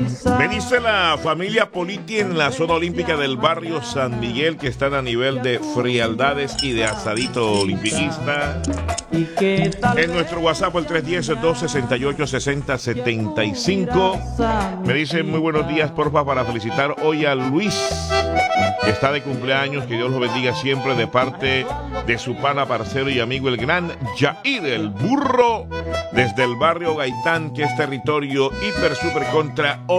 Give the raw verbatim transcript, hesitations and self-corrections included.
Me dice la familia Politi en la zona olímpica del barrio San Miguel que están a nivel de frialdades y de asadito olimpiquista. En nuestro WhatsApp el tres uno cero, dos seis ocho, seis cero siete cinco. Me dice muy buenos días, porfa, para felicitar hoy a Luis, que está de cumpleaños, que Dios lo bendiga siempre, de parte de su pana, parcero y amigo el gran Jair el Burro, desde el barrio Gaitán, que es territorio hiper super contra